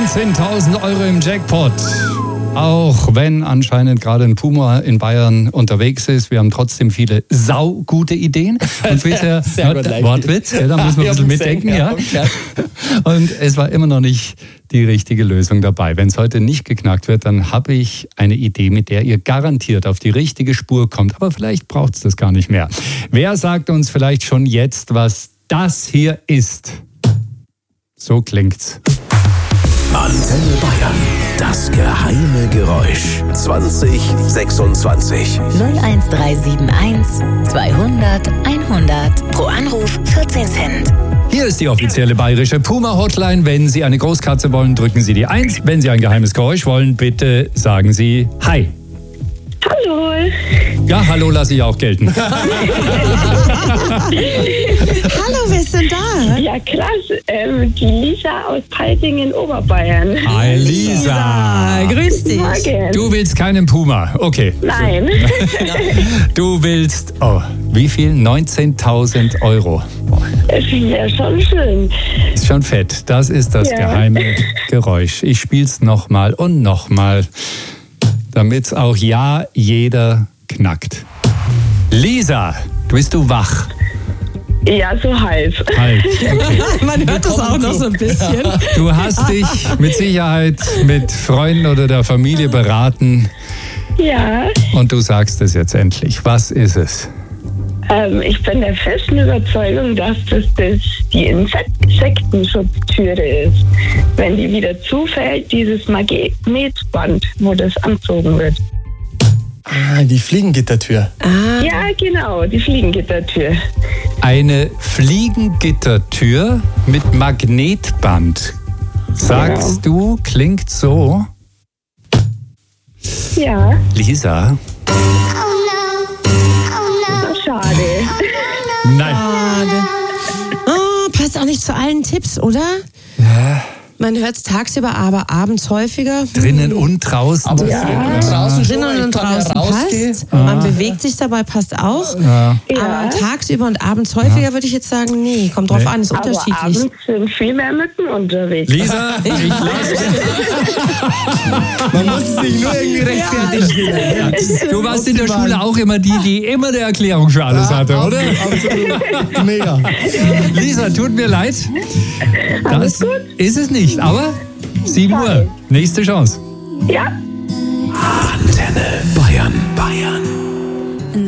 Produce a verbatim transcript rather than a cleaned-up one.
neunzehntausend Euro im Jackpot. Auch wenn anscheinend gerade ein Puma in Bayern unterwegs ist, wir haben trotzdem viele saugute Ideen. Und bisher, Sehr gut, Wortwitz, ja, da muss man ein bisschen mitdenken. Ja. Und es war immer noch nicht die richtige Lösung dabei. Wenn es heute nicht geknackt wird, dann habe ich eine Idee, mit der ihr garantiert auf die richtige Spur kommt. Aber vielleicht braucht es das gar nicht mehr. Wer sagt uns vielleicht schon jetzt, was das hier ist? So klingt's. Antenne Bayern, das geheime Geräusch. zwanzig sechsundzwanzig. null eins drei sieben eins zweihundert einhundert. Pro Anruf vierzehn Cent. Hier ist die offizielle bayerische Puma-Hotline. Wenn Sie eine Großkatze wollen, drücken Sie die eins. Wenn Sie ein geheimes Geräusch wollen, bitte sagen Sie Hi. Hallo. Ja, hallo lasse ich auch gelten. Hallo, wer ist denn da? Ja, krass. Ähm, die Lisa aus Peiting in Oberbayern. Hi Lisa. Ah, grüß dich. Morgen. Du willst keinen Puma. Okay. Nein. Du willst, oh, wie viel? neunzehntausend Euro. Es wäre schon schön. Ist schon fett. Das ist das Ja. geheime Geräusch. Ich spiel's nochmal und nochmal, damit's auch ja jeder knackt. Lisa, bist du wach? Ja, so halb. Halt. Okay. Man hört das auch noch so ein bisschen. Du hast dich mit Sicherheit mit Freunden oder der Familie beraten Ja, und du sagst es jetzt endlich. Was ist es? ähm, ich bin der festen Überzeugung, dass das, das die Insektenschutztüre ist. Wenn die wieder zufällt, dieses Magnetband, wo das anzogen wird. Ah, die Fliegengittertür. Ja, genau, die Fliegengittertür. Eine Fliegengittertür mit Magnetband. Sagst du, klingt so. Ja, Lisa? schade. Nein. Oh, passt auch nicht zu allen Tipps, oder? Ja. Man hört es tagsüber, aber abends häufiger. Drinnen und draußen. Aber draußen schon, Drinnen ich und kann ja draußen rausgehen. passt. Man bewegt sich dabei, passt auch. Ja. Aber tagsüber und abends häufiger würde ich jetzt sagen, nee, kommt drauf Nee. an, ist Aber unterschiedlich. abends sind viel mehr Mücken unterwegs. Lisa, ich lasse. Man muss sich nur irgendwie rechtfertigen. Du warst in der Schule auch immer die, die immer eine Erklärung für alles hatte, oder? Absolut. Mega. Lisa, tut mir leid. Das ist es nicht, aber sieben Uhr, nächste Chance. Ja. Antenne Bayern, Bayern.